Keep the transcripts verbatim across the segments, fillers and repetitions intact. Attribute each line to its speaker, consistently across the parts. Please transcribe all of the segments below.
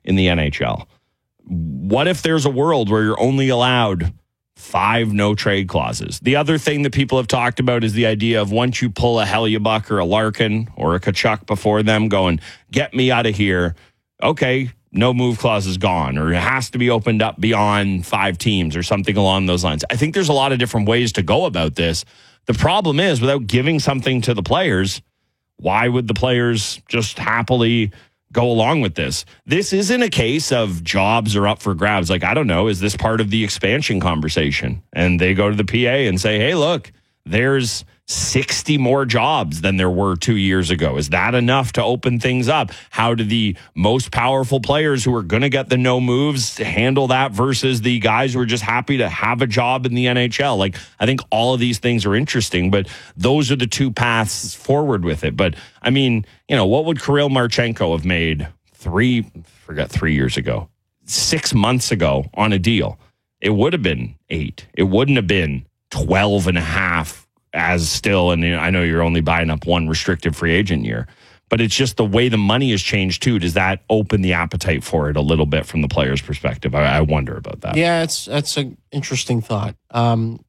Speaker 1: in the N H L. What if there's a world where you're only allowed five no trade clauses? The other thing that people have talked about is the idea of once you pull a Hellebuyck or a Larkin or a Tkachuk before them going, get me out of here. Okay, no move clause is gone, or it has to be opened up beyond five teams or something along those lines. I think there's a lot of different ways to go about this. The problem is, without giving something to the players, why would the players just happily go along with this? This isn't a case of jobs are up for grabs. Like, I don't know, is this part of the expansion conversation? And they go to the P A and say, hey, look, there's sixty more jobs than there were two years ago. Is that enough to open things up? How do the most powerful players who are going to get the no moves handle that versus the guys who are just happy to have a job in the N H L? Like, I think all of these things are interesting, but those are the two paths forward with it. But I mean, you know, what would Kirill Marchenko have made three, forget three years ago, six months ago on a deal? It would have been eight. It wouldn't have been twelve and a half as still, and I know you're only buying up one restricted free agent year, but it's just the way the money has changed too. Does that open the appetite for it a little bit from the player's perspective? I, I wonder about that.
Speaker 2: Yeah, it's that's an interesting thought. Um,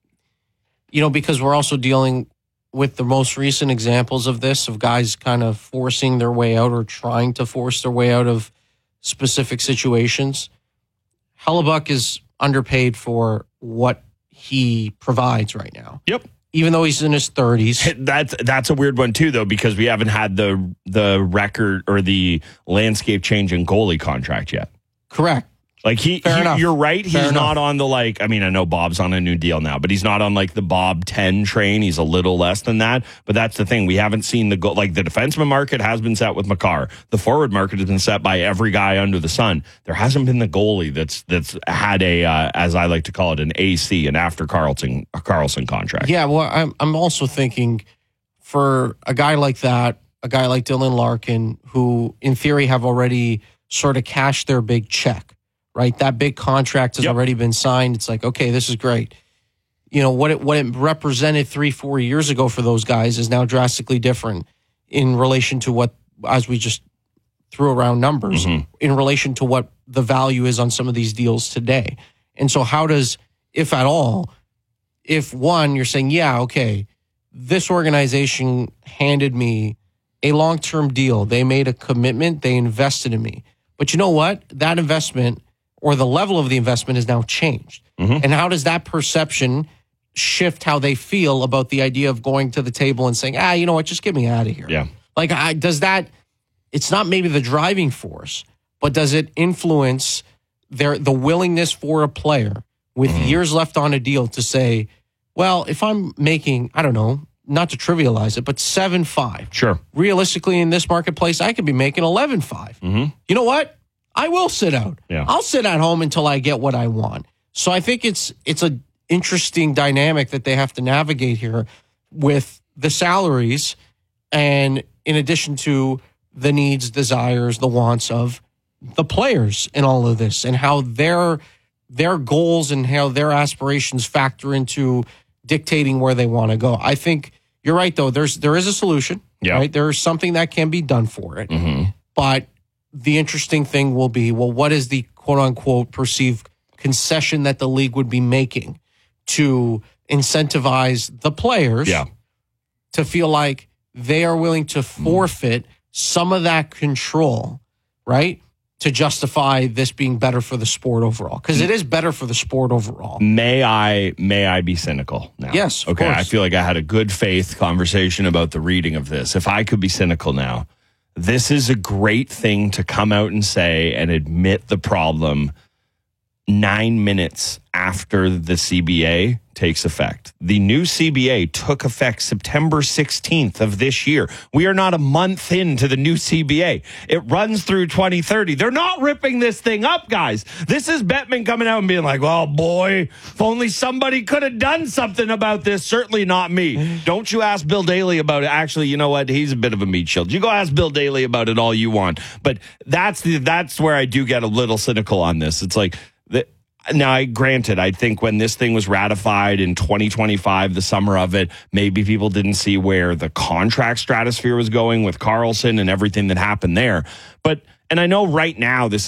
Speaker 2: you know, because we're also dealing with the most recent examples of this, of guys kind of forcing their way out or trying to force their way out of specific situations. Hellebuyck is underpaid for what he provides right now.
Speaker 1: Yep.
Speaker 2: Even though he's in his thirties.
Speaker 1: That's that's a weird one too, though, because we haven't had the the record or the landscape change in goalie contract yet.
Speaker 2: Correct.
Speaker 1: Like he,
Speaker 2: Fair
Speaker 1: he
Speaker 2: enough.
Speaker 1: you're right. He's
Speaker 2: Fair
Speaker 1: not
Speaker 2: enough.
Speaker 1: on the like. I mean, I know Bob's on a new deal now, but he's not on like the Bob ten train. He's a little less than that. But that's the thing. We haven't seen the go like the defenseman market has been set with Makar. The forward market has been set by every guy under the sun. There hasn't been the goalie that's that's had a uh, as I like to call it, an A C, an after Carlson a Carlson contract.
Speaker 2: Yeah, well, I'm I'm also thinking for a guy like that, a guy like Dylan Larkin, who in theory have already sort of cashed their big check. Right, that big contract has
Speaker 1: Yep.
Speaker 2: already been signed. It's like, okay, this is great. You know what it what it represented three, four years ago for those guys is now drastically different in relation to what, as we just threw around numbers,
Speaker 1: Mm-hmm.
Speaker 2: in relation to what the value is on some of these deals today. And so, how does, if at all, if one you're saying, yeah, okay, this organization handed me a long term deal, they made a commitment, they invested in me, but you know what, that investment, or the level of the investment, has now changed.
Speaker 1: Mm-hmm.
Speaker 2: And how does that perception shift how they feel about the idea of going to the table and saying, ah, you know what, just get me out of here?
Speaker 1: Yeah.
Speaker 2: Like, I, does that, it's not maybe the driving force, but does it influence their the willingness for a player with
Speaker 1: Mm-hmm.
Speaker 2: years left on a deal to say, well, if I'm making, I don't know, not to trivialize it, but seven five.
Speaker 1: Sure.
Speaker 2: Realistically, in this marketplace, I could be making eleven five.
Speaker 1: Mm-hmm.
Speaker 2: You know what? I will sit out.
Speaker 1: Yeah.
Speaker 2: I'll sit at home until I get what I want. So I think it's it's a interesting dynamic that they have to navigate here with the salaries, and in addition to the needs, desires, the wants of the players in all of this, and how their their goals and how their aspirations factor into dictating where they want to go. I think you're right, though. There's there is a solution.
Speaker 1: Yeah.
Speaker 2: Right? There is something that can be done for it.
Speaker 1: Mm-hmm.
Speaker 2: But the interesting thing will be, well, what is the quote-unquote perceived concession that the league would be making to incentivize the players
Speaker 1: Yeah.
Speaker 2: to feel like they are willing to forfeit some of that control, right, to justify this being better for the sport overall? Because it is better for the sport overall.
Speaker 1: May I may I be cynical now?
Speaker 2: Yes, of
Speaker 1: Okay.
Speaker 2: course.
Speaker 1: I feel like I had a good faith conversation about the reading of this. If I could be cynical now, this is a great thing to come out and say and admit the problem nine minutes after the C B A takes effect. The new C B A took effect September sixteenth of this year. We are not a month into the new C B A. It runs through twenty thirty. They're not ripping this thing up, guys. This is Bettman coming out and being like, oh boy, if only somebody could have done something about this. Certainly not me. Don't you ask Bill Daly about it. Actually, you know what? He's a bit of a meat shield. You go ask Bill Daly about it all you want. But that's the, that's where I do get a little cynical on this. It's like, the, now, I granted, I think when this thing was ratified in twenty twenty-five, the summer of it, maybe people didn't see where the contract stratosphere was going with Carlson and everything that happened there. But, and I know right now this